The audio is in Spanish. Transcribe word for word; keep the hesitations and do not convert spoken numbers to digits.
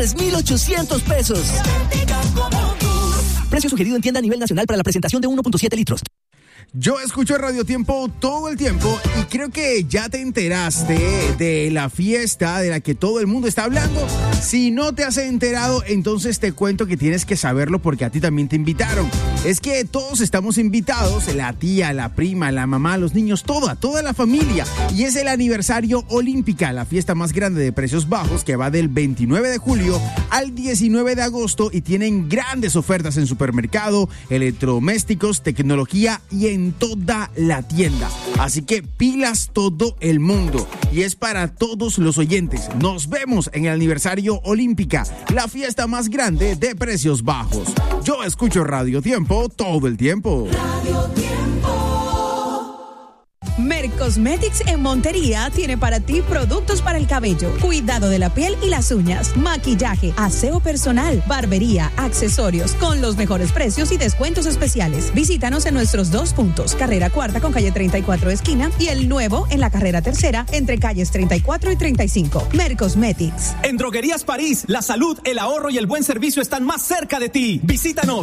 mil ochocientos pesos. Precio sugerido en tienda a nivel nacional para la presentación de uno punto siete litros. Yo escucho Radio Tiempo todo el tiempo y creo que ya te enteraste de la fiesta de la que todo el mundo está hablando. Si no te has enterado, entonces te cuento que tienes que saberlo porque a ti también te invitaron. Es que todos estamos invitados, la tía, la prima, la mamá, los niños, toda, toda la familia. Y es el aniversario Olímpica, la fiesta más grande de precios bajos que va del veintinueve de julio al diecinueve de agosto y tienen grandes ofertas en supermercado, electrodomésticos, tecnología y en toda la tienda. Así que pilas todo el mundo. Y es para todos los oyentes. Nos vemos en el aniversario Olímpica, la fiesta más grande de precios bajos. Yo escucho Radio Tiempo todo el tiempo. Radio Tiempo. Mercosmetics en Montería tiene para ti productos para el cabello, cuidado de la piel y las uñas, maquillaje, aseo personal, barbería, accesorios, con los mejores precios y descuentos especiales. Visítanos en nuestros dos puntos, carrera cuarta con calle treinta y cuatro esquina y el nuevo en la carrera tercera entre calles treinta y cuatro y treinta y cinco. Mercosmetics. En Droguerías París, la salud, el ahorro y el buen servicio están más cerca de ti. Visítanos